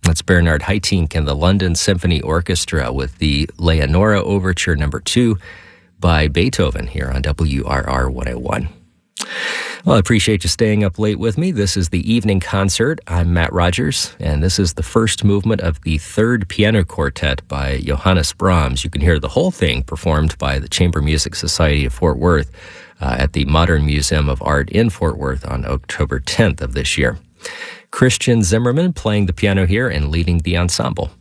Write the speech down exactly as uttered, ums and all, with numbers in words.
That's Bernard Haitink and the London Symphony Orchestra with the Leonora Overture Number two by Beethoven here on W R R one oh one. Well, I appreciate you staying up late with me. This is the Evening Concert. I'm Matt Rogers, and this is the first movement of the Third Piano Quartet by Johannes Brahms. You can hear the whole thing performed by the Chamber Music Society of Fort Worth uh, at the Modern Museum of Art in Fort Worth on October tenth of this year. Christian Zimmerman playing the piano here and leading the ensemble.